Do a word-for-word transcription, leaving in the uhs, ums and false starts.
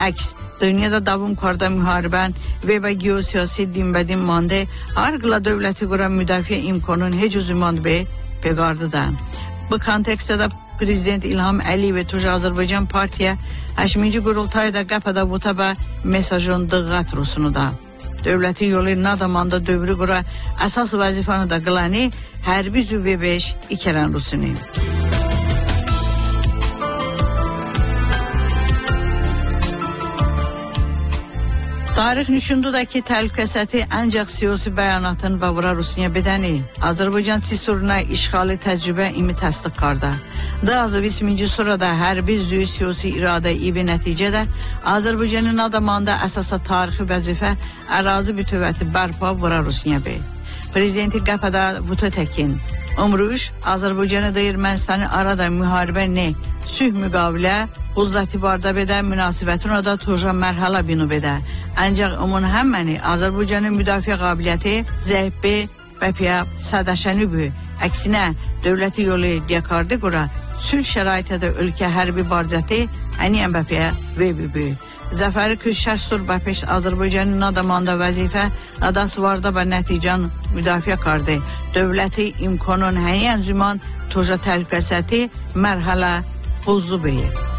Əks, dünyada davam karda müharibən və və geosiyasi dinbədin mande, arqla dövləti quran müdafiə imkanın heç uzman be pegardıdan. Bu kontekstdə də Prezident İlham Əliyev Tuja Azərbaycan Partiya həşminci qurultayda qəpada butaba mesajın dıqqat rusunu da. Dövləti yolu nadamanda dövrü qura əsas vəzifanı da qılani hərbi züvve beş ikərən rusunu. Tarix nüşündudakı təhlükəsiyyəti ancaq siyasi bəyanatın və vura Rusiya bedəni. Azərbaycan Çisuruna işğali təcrübə imi təsdiq qarda. Da azı yirminci sırada hərbi züy siyasi iradə ivi nəticədə Azərbaycanın adamanda əsasa tarixi vəzifə ərazi bütövəti bərpa vura Rusiya be. Prezidenti qəpada vuta təkin. Umruş Azərbaycanı da Ermənistanı arada müharibə ne? Sülh müqavilə Uzzati barda bedə münasibətin o da toja mərhala binu bedə. Ancaq onun həmməni Azərbaycanın müdafiə qabiliyyəti zəif be və piya sədəşəni bu. Əksinə dövləti yolu diyakardı qura sülh şəraitədə ölkə hərbi barcəti əniyən və piya və bu. Zəfəri Küşşər sur bəpeş Azərbaycanın adamanda vəzifə adas varda və nəticən müdafiə qardı. Dövləti imkanın həniyən züman toja təhlükəsiyyəti mərhala pozu beyir.